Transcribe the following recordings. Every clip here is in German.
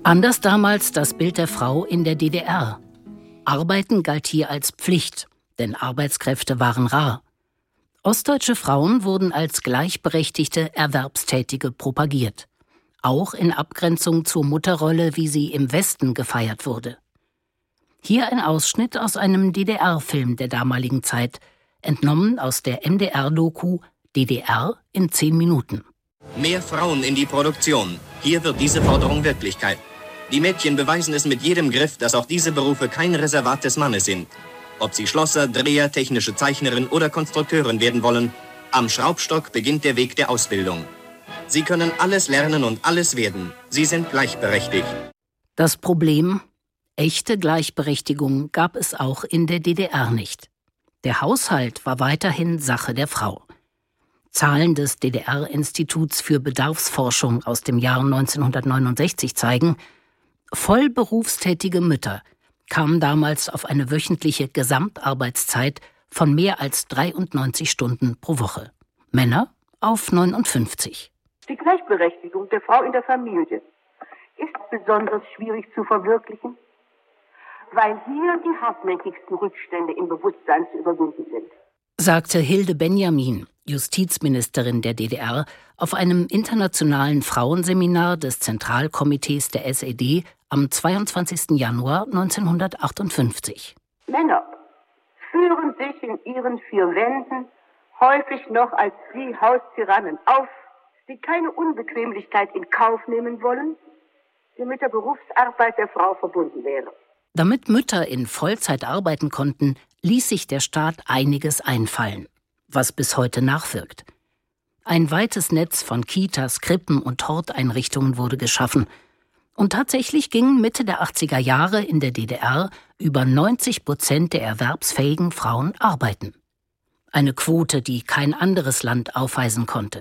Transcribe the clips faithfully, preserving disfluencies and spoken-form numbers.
Anders damals das Bild der Frau in der D D R. Arbeiten galt hier als Pflicht, denn Arbeitskräfte waren rar. Ostdeutsche Frauen wurden als gleichberechtigte Erwerbstätige propagiert. Auch in Abgrenzung zur Mutterrolle, wie sie im Westen gefeiert wurde. Hier ein Ausschnitt aus einem D D R-Film der damaligen Zeit, entnommen aus der M D R-Doku D D R in zehn Minuten. Mehr Frauen in die Produktion. Hier wird diese Forderung Wirklichkeit. Die Mädchen beweisen es mit jedem Griff, dass auch diese Berufe kein Reservat des Mannes sind. Ob sie Schlosser, Dreher, technische Zeichnerin oder Konstrukteurin werden wollen, am Schraubstock beginnt der Weg der Ausbildung. Sie können alles lernen und alles werden. Sie sind gleichberechtigt. Das Problem: echte Gleichberechtigung gab es auch in der D D R nicht. Der Haushalt war weiterhin Sache der Frau. Zahlen des D D R-Instituts für Bedarfsforschung aus dem Jahr neunzehnhundertneunundsechzig zeigen, vollberufstätige Mütter kamen damals auf eine wöchentliche Gesamtarbeitszeit von mehr als dreiundneunzig Stunden pro Woche. Männer auf neunundfünfzig. Die Gleichberechtigung der Frau in der Familie ist besonders schwierig zu verwirklichen, weil hier die hartnäckigsten Rückstände im Bewusstsein zu überwinden sind, sagte Hilde Benjamin, Justizministerin der D D R, auf einem internationalen Frauenseminar des Zentralkomitees der S E D am zweiundzwanzigsten Januar neunzehnhundertachtundfünfzig. Männer führen sich in ihren vier Wänden häufig noch als die Haustyrannen auf, die keine Unbequemlichkeit in Kauf nehmen wollen, die mit der Berufsarbeit der Frau verbunden wäre. Damit Mütter in Vollzeit arbeiten konnten, ließ sich der Staat einiges einfallen, was bis heute nachwirkt. Ein weites Netz von Kitas, Krippen und Horteinrichtungen wurde geschaffen. Und tatsächlich gingen Mitte der achtziger Jahre in der D D R über neunzig Prozent der erwerbsfähigen Frauen arbeiten. Eine Quote, die kein anderes Land aufweisen konnte.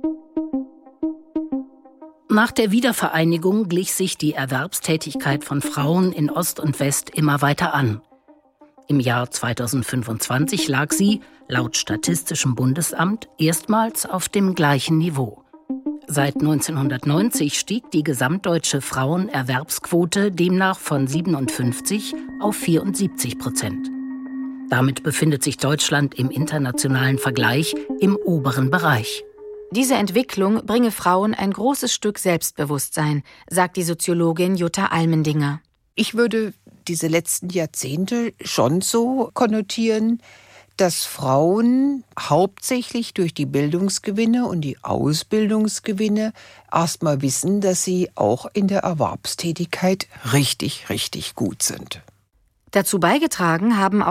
Nach der Wiedervereinigung glich sich die Erwerbstätigkeit von Frauen in Ost und West immer weiter an. Im Jahr zweitausendfünfundzwanzig lag sie, laut Statistischem Bundesamt, erstmals auf dem gleichen Niveau. Seit neunzehnhundertneunzig stieg die gesamtdeutsche Frauenerwerbsquote demnach von siebenundfünfzig auf vierundsiebzig Prozent. Damit befindet sich Deutschland im internationalen Vergleich im oberen Bereich. Diese Entwicklung bringe Frauen ein großes Stück Selbstbewusstsein, sagt die Soziologin Jutta Almendinger. Ich würde diese letzten Jahrzehnte schon so konnotieren, dass Frauen hauptsächlich durch die Bildungsgewinne und die Ausbildungsgewinne erstmal wissen, dass sie auch in der Erwerbstätigkeit richtig, richtig gut sind. Dazu beigetragen haben auch